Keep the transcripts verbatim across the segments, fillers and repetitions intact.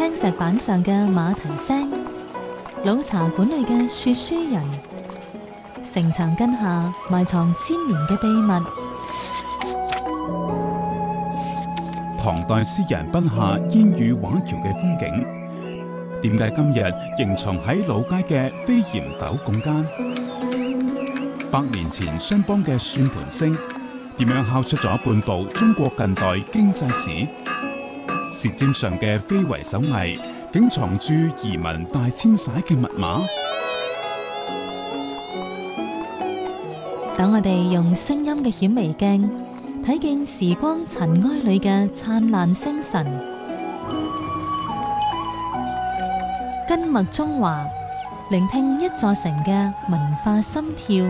青石板上嘅馬蹄聲，老茶館裏嘅說書人，城牆根下埋藏千年嘅秘密。 唐代詩人筆下煙雨畫橋嘅風景，點解今日仍藏喺老街嘅飛檐斗拱間？百年前商幫嘅算盤聲，點樣敲出咗半部中國近代經濟史？舌尖上嘅非遺手藝，竟藏住移民大遷徙嘅密碼。 等我哋用聲音嘅顯微鏡，睇見時光塵埃裏嘅燦爛星辰。根脈中華，聆聽一座城嘅文化心跳。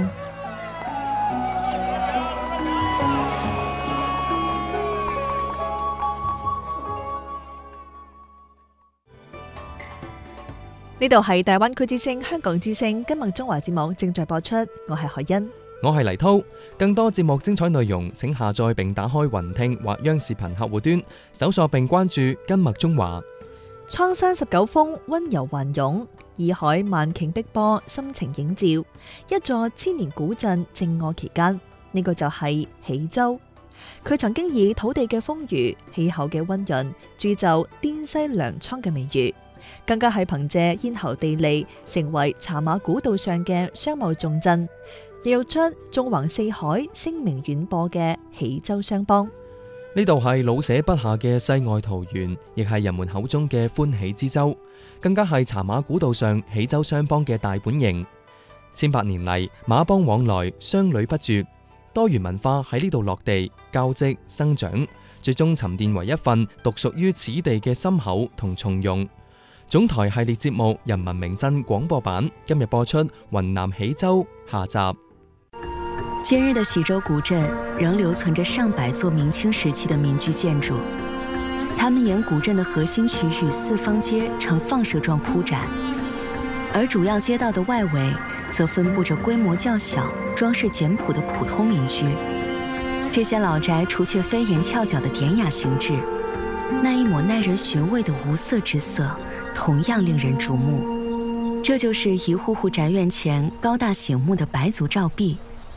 呢度係大灣區之聲、香港之聲根脈中華節目正在播出，我係何欣， 我係黎濤。更多節目精彩內容，請下載並打開雲聽或央視頻客戶端，搜索並關注根脈中華。 蒼山十九峰溫柔環湧，洱海萬頃碧波深情映照，一座千年古鎮靜臥其間。呢、這個就係喜洲。佢曾經以土地嘅豐腴、氣候嘅溫潤，鑄就滇西糧倉嘅美譽。更加係憑借咽喉地利，成為茶馬古道上嘅商貿重鎮，又有出縱橫四海、聲名遠播嘅喜洲商幫。 呢度係老舍筆下嘅世外桃源，亦係人們口中嘅歡喜之洲，更加係茶馬古道上喜洲商幫嘅大本營。千百年嚟，馬幫往來，商旅不絕，多元文化喺呢度落地交織生長，最終沉澱為一份獨屬於此地嘅深厚同從容。總台系列節目《人民名鎮》廣播版今日播出雲南喜洲下集。 今日的喜洲古鎮仍留存着上百座明清時期的民居建築，它們沿古鎮的核心區域四方街呈放射狀鋪展，而主要街道的外圍則分佈着規模較小、裝飾簡樸的普通民居。這些老宅除卻飛檐翹角的典雅形制，那一抹耐人尋味的無色之色同樣令人矚目。這就是一戶戶宅院前高大醒目的白族照壁。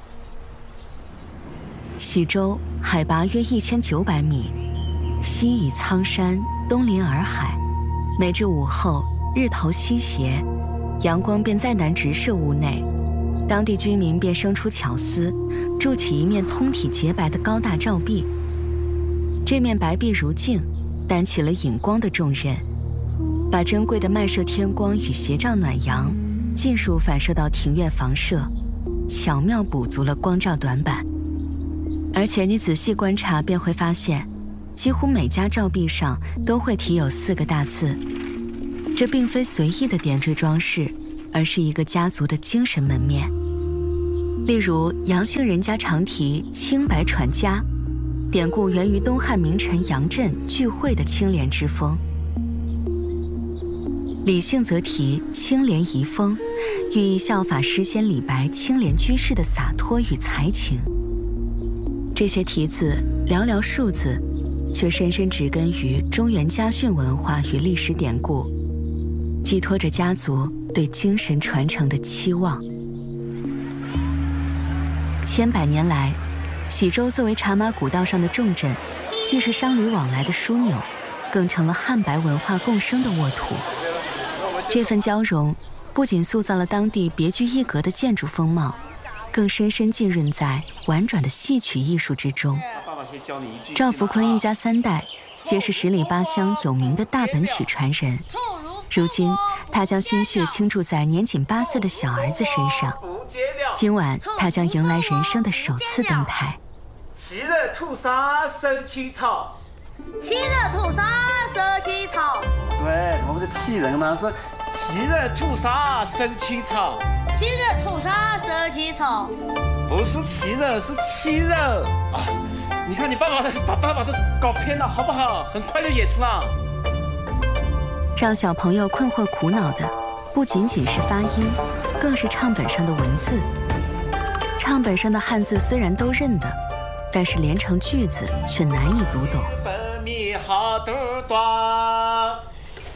喜洲海拔約一千九百米，西倚蒼山，東臨洱海。每至午後，日頭西斜，陽光便再難直射屋內，當地居民便生出巧思，築起一面通體潔白的高大照壁。這面白壁如鏡，擔起了引光的重任，把珍貴的漫射天光與斜照暖陽盡數反射到庭院房舍，巧妙補足了光照短板。而且你仔細觀察便會發現，幾乎每家照壁上都會題有四個大字，這並非隨意的點綴裝飾，而是一個家族的精神門面。例如楊姓人家常題清白傳家，典故源於東漢名臣楊震聚會的清廉之風。李姓則題清廉遺風，寓意效法詩仙李白清廉居士的灑脫與才情。這些題字寥寥數字，卻深深植根於中原家訓文化與歷史典故，寄託着家族對精神傳承的期望。千百年來，喜洲作為茶馬古道上的重鎮，既是商旅往來的樞紐，更成了漢白文化共生的沃土。這份交融不僅塑造了當地別具一格的建築風貌，更深深浸潤在婉轉的戲曲藝術之中。趙福坤一家三代皆是十里八鄉有名的大本曲傳人，如今他將心血傾注在年僅八歲的小兒子身上。今晚他將迎來人生的首次登台。 七日吐沙生七草， 七日吐沙生七草。 對，我們是氣人嘛，是七日吐沙生七草。 七日吐沙生七草， 不是七日，是七日啊！你看你爸爸把爸爸都搞偏了，好不好？很快就演出了。 讓小朋友困惑苦惱的，不僅僅是發音，更是唱本上的文字。唱本上的漢字雖然都認得，但是連成句子卻難以讀懂。 本米好多短，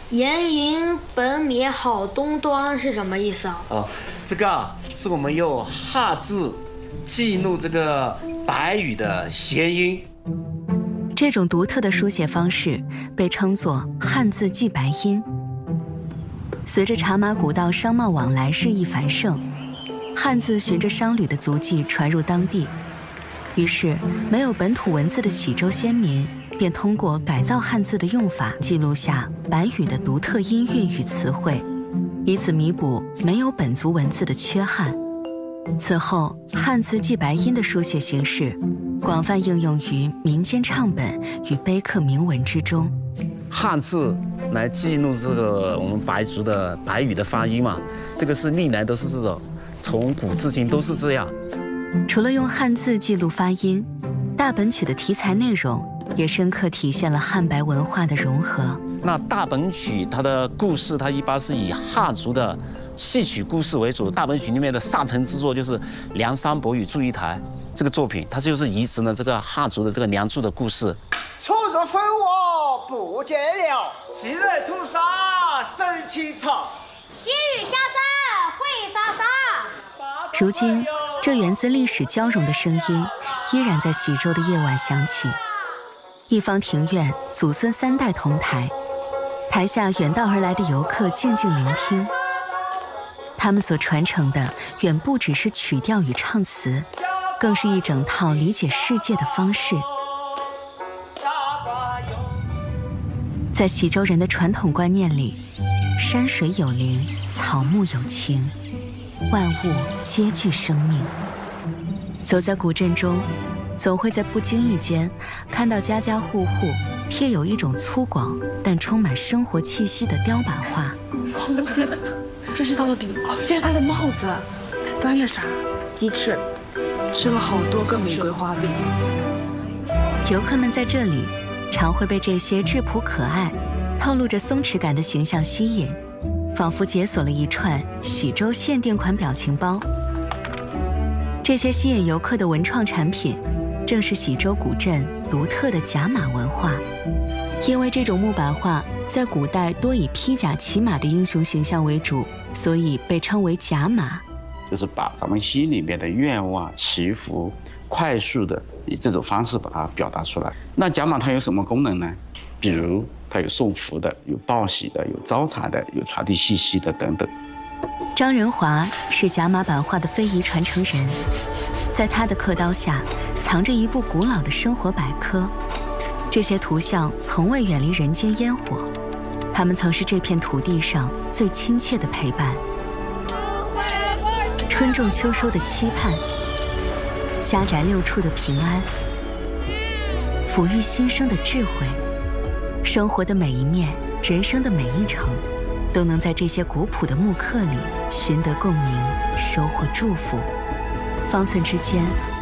炎营本米好东端是什么意思啊？ 哦，这个啊是我们用汉字记录这个白语的谐音。 这种独特的书写方式被称作汉字记白音。随着茶马古道商贸往来日益繁盛，汉字循着商旅的足迹传入当地，于是没有本土文字的喜洲先民便通过改造汉字的用法，记录下白语的独特音韵与词汇，以此弥补没有本族文字的缺憾。此后，汉字记白音的书写形式广泛应用于民间唱本与碑刻铭文之中。 汉字来记录这个我们白族的白语的发音嘛，这个是历来都是这种，从古至今都是这样。 除了用汉字记录发音，大本曲的题材内容也深刻体现了汉白文化的融合。 那大本曲它的故事，它一般是以汉族的戏曲故事为主。大本曲里面的上乘之作就是《梁山伯与祝英台》这个作品，它就是移植了这个汉族的这个梁祝的故事。 出入非我不见了，昔日屠杀生青草， 细雨下山会沙沙。 如今，这源自历史交融的声音依然在喜洲的夜晚响起。一方庭院，祖孙三代同台，台下远道而来的游客静静聆听。他们所传承的远不只是曲调与唱词，更是一整套理解世界的方式。在喜洲人的传统观念里，山水有灵，草木有情，万物皆具生命。走在古镇中，总会在不经意间看到家家户户贴有一种粗犷但充满生活气息的雕版画。 这是他的饼，这是他的帽子，端着啥？鸡翅，吃了好多个玫瑰花饼。 游客们在这里常会被这些质朴可爱、透露着松弛感的形象吸引，仿佛解锁了一串喜洲限定款表情包。这些吸引游客的文创产品，正是喜洲古镇独特的甲马文化。因为这种木板画在古代多以披甲骑马的英雄形象为主，所以被称为甲马。 就是把咱们心里面的愿望、祈福，快速的以这种方式把它表达出来。那甲马它有什么功能呢？比如它有送福的，有报喜的，有招财的，有传递信息的等等。 张仁华是甲马版画的非遗传承人，在他的刻刀下藏着一部古老的生活百科。这些图像从未远离人间烟火，它们曾是这片土地上最亲切的陪伴。春种秋收的期盼，家宅六处的平安，抚育新生的智慧，生活的每一面，人生的每一程，都能在这些古朴的木刻里寻得共鸣，收获祝福。方寸之间